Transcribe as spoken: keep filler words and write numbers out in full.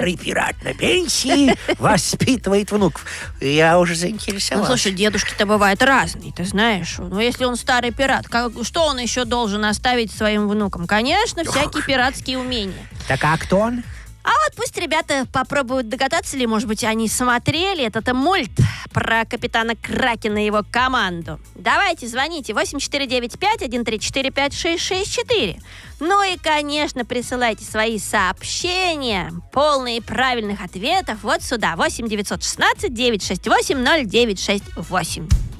старый пират на пенсии воспитывает внуков. Я уже заинтересовался. Ну, слушай, дедушки-то бывают разные, ты знаешь. Ну, если он старый пират, как, что он еще должен оставить своим внукам? Конечно, всякие пиратские умения. Так а кто он? А вот пусть ребята попробуют догадаться, или, может быть, они смотрели этот мульт про капитана Кракена и его команду. Давайте, звоните восемь четыре девять пять один три четыре пять шесть шесть четыре. Ну и, конечно, присылайте свои сообщения, полные правильных ответов, вот сюда. восемь девятьсот шестнадцать девятьсот шестьдесят восемь ноль девять шесть восемь.